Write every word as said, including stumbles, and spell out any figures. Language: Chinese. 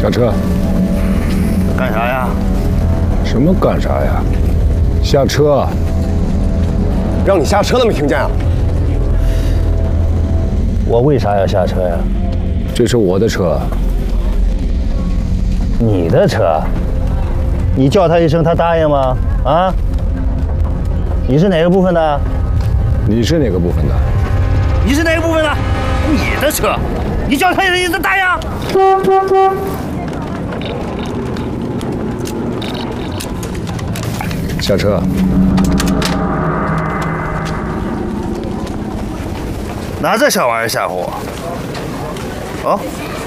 下车。 干啥呀？ 什么干啥呀？下车。 让你下车了没听见啊？ 我为啥要下车呀？ 这是我的车。 你的车？你叫他一声，他答应吗？啊？你是哪个部分的？ 你是哪个部分的？ 你是哪个部分的？你的车，你叫他一声，你答应？ 下车。 拿这小玩意儿吓唬我？哦？